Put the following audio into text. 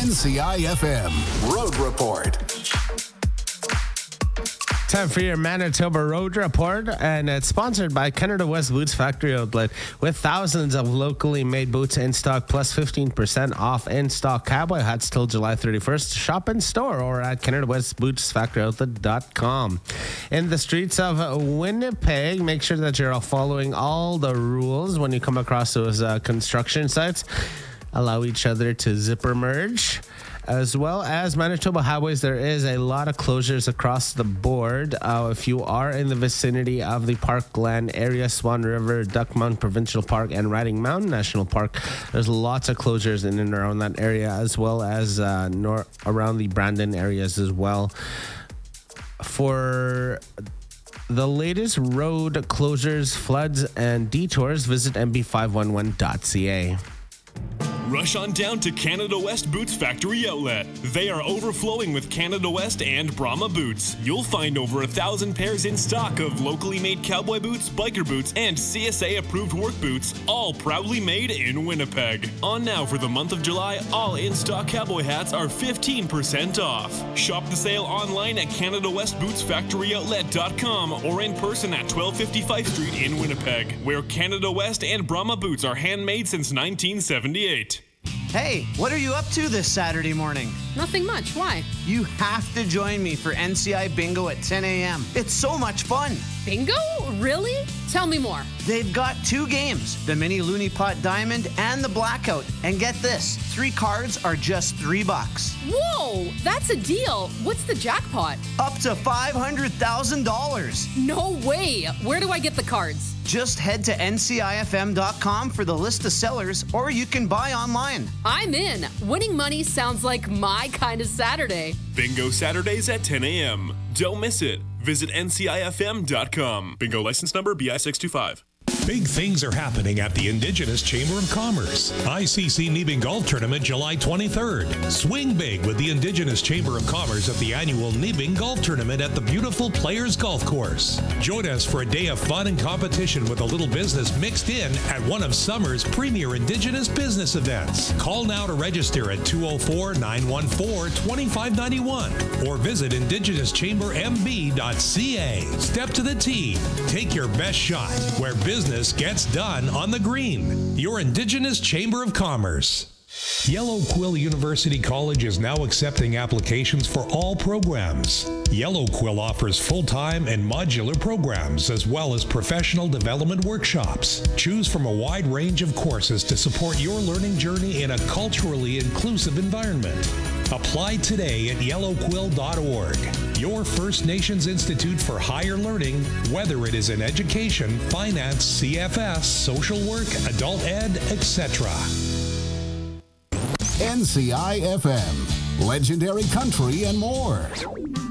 NCIFM Road Report. Time for your Manitoba Road Report, and it's sponsored by Canada West Boots Factory Outlet. With thousands of locally made boots in stock, plus 15% off in-stock cowboy hats till July 31st. Shop in store or at CanadaWestBootsFactoryOutlet.com. In the streets of Winnipeg, make sure that you're following all the rules when you come across those construction sites. Allow each other to zipper merge. As well as Manitoba highways, there is a lot of closures across the board. If you are in the vicinity of the Parkland area, Swan River, Duck Mountain Provincial Park, and Riding Mountain National Park, there's lots of closures in and around that area, as well as around the Brandon areas as well. For the latest road closures, floods, and detours, visit mb511.ca. Rush on down to Canada West Boots Factory Outlet. They are overflowing with Canada West and Brahma boots. You'll find over 1,000 pairs in stock of locally made cowboy boots, biker boots, and CSA-approved work boots, all proudly made in Winnipeg. On now for the month of July, all in-stock cowboy hats are 15% off. Shop the sale online at CanadaWestBootsFactoryOutlet.com or in person at 1255 Street in Winnipeg, where Canada West and Brahma boots are handmade since 1978. Hey, what are you up to this Saturday morning? Nothing much. Why? You have to join me for NCI Bingo at 10 a.m. It's so much fun. Bingo? Really? Tell me more. They've got 2 games, the Mini Looney Pot Diamond and the Blackout. And get this, 3 cards are just $3. Whoa, that's a deal. What's the jackpot? Up to $500,000. No way. Where do I get the cards? Just head to ncifm.com for the list of sellers, or you can buy online. I'm in. Winning money sounds like my kind of Saturday. Bingo Saturdays at 10 a.m. Don't miss it. Visit ncifm.com. Bingo license number BI625. Big things are happening at the Indigenous Chamber of Commerce. ICC Nebing Golf Tournament, July 23rd. Swing big with the Indigenous Chamber of Commerce at the annual Nebing Golf Tournament at the beautiful Players Golf Course. Join us for a day of fun and competition with a little business mixed in at one of summer's premier Indigenous business events. Call now to register at 204-914-2591 or visit indigenouschambermb.ca. Step to the tee. Take your best shot where business gets done on the green. Your Indigenous Chamber of Commerce. Yellow Quill University College is now accepting applications for all programs. Yellow Quill offers full-time and modular programs as well as professional development workshops. Choose from a wide range of courses to support your learning journey in a culturally inclusive environment. Apply today at yellowquill.org. Your First Nations Institute for Higher Learning, whether it is in education, finance, CFS, social work, adult ed, etc. NCIFM, legendary country and more.